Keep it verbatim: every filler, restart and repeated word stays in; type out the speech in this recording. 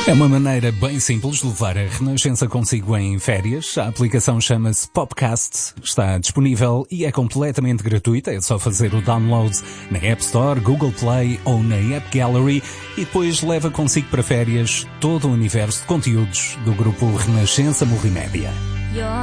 É uma maneira bem simples de levar a Renascença consigo em férias. A aplicação chama-se Popcast, está disponível e é completamente gratuita. É só fazer o download na App Store, Google Play ou na App Gallery e depois leva consigo para férias todo o universo de conteúdos do grupo Renascença Multimédia.